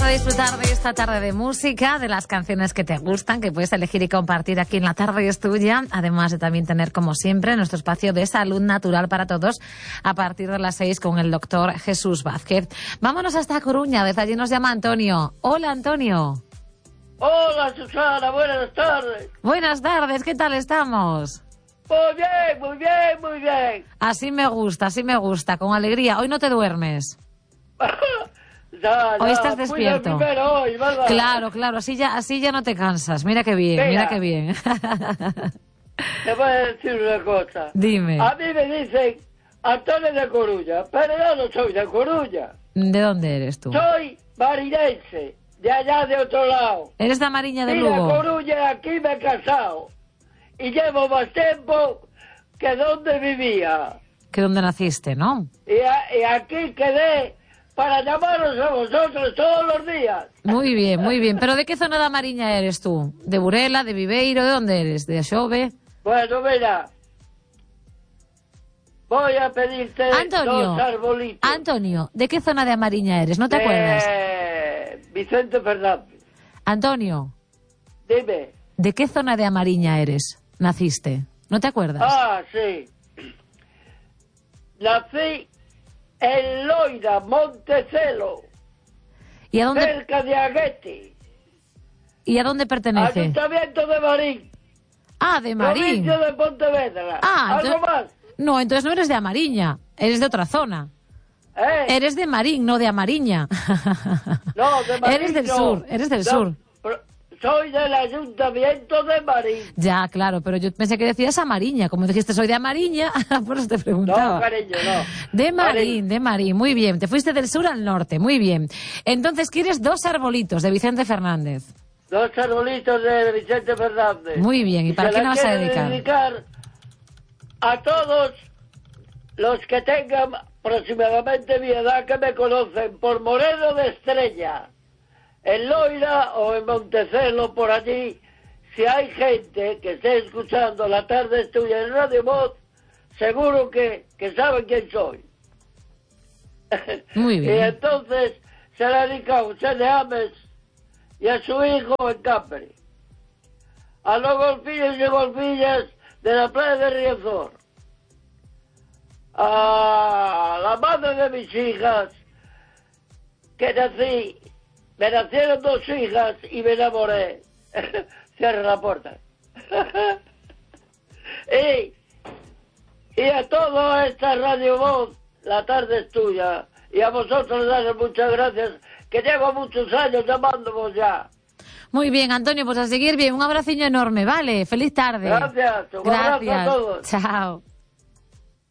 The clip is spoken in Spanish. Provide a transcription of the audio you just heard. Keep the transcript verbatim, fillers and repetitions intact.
de disfrutar de esta tarde de música, de las canciones que te gustan, que puedes elegir y compartir aquí en La Tarde es Tuya, además de también tener, como siempre, nuestro espacio de salud natural para todos a partir de las seis con el doctor Jesús Vázquez. Vámonos hasta Coruña, desde allí nos llama Antonio. Hola, Antonio. Hola, Susana, buenas tardes. Buenas tardes, ¿qué tal estamos? Muy bien, muy bien, muy bien. Así me gusta, así me gusta, con alegría. Hoy no te duermes. Ya, Hoy ya, estás despierto. Fui el primero hoy, ¿verdad? Claro, claro, así ya, así ya no te cansas. Mira qué bien, Mira. mira qué bien. Te voy a decir una cosa. Dime. A mí me dicen Antonio de Coruña, pero yo no soy de Coruña. ¿De dónde eres tú? Soy marinense, de allá de otro lado. ¿Eres de Mariña de Y de Lugo? Coruña aquí me he casado. Y llevo más tiempo que donde vivía. Que donde naciste, ¿no? Y, a- y aquí quedé para llamaros a vosotros todos los días. Muy bien, muy bien. ¿Pero de qué zona de Mariña eres tú? ¿De Burela, de Viveiro? ¿De dónde eres? ¿De Axove? Bueno, mira, voy a pedirte Antonio, dos arbolitos. Antonio, ¿de qué zona de Mariña eres? ¿No te acuerdas? Eh, Vicente Fernández, Antonio, dime. ¿de qué zona de Amariña eres? ¿Naciste? ¿No te acuerdas? Ah, sí. Nací en Loira, Montecelo, ¿Y a dónde, cerca de Agueti, ¿y a dónde pertenece? Ayuntamiento de Marín, Ah, de Marín. provincia de Pontevedra. Ah, ¿Algo entonces- más? No, entonces no eres de Amariña, eres de otra zona. ¿Eh? Eres de Marín, no de Amariña. No, de Marín Eres del no. sur, eres del No, sur. pero soy del Ayuntamiento de Marín. Ya, claro, pero yo pensé que decías Amariña. Como dijiste, soy de Amariña, por eso te preguntaba. No, cariño, no. De Marín, de Marín, muy bien. Te fuiste del sur al norte, muy bien. Entonces, ¿quieres dos arbolitos de Vicente Fernández? Dos arbolitos de Vicente Fernández. Muy bien, ¿y para se qué la nos vas a quiero dedicar? dedicar a todos los que tengan aproximadamente mi edad, que me conocen por Moreno de Estrella, en Loira o en Montecelo, por allí. Si hay gente que esté escuchando La Tarde es Tuya en Radio Voz, seguro que, que saben quién soy. Muy Y bien. entonces se le dedica a José de Ames y a su hijo en Capri, a los golfillos y golfillas de la playa de Riazor, a la madre de mis hijas, que nací, me nacieron dos hijas y me enamoré. Cierra la puerta. y, y a toda esta Radio Voz, La Tarde es Tuya, y a vosotros daros muchas gracias, que llevo muchos años llamándonos ya. Muy bien, Antonio, pues a seguir bien. Un abraciño enorme, ¿vale? Feliz tarde. Gracias, un abrazo a Gracias. todos. Chao.